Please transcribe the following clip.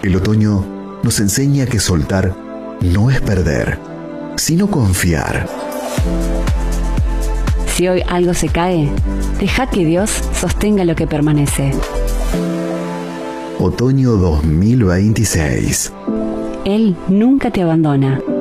El otoño nos enseña que soltar no es perder, sino confiar. Si hoy algo se cae, deja que Dios sostenga lo que permanece. Otoño 2026. Él nunca te abandona.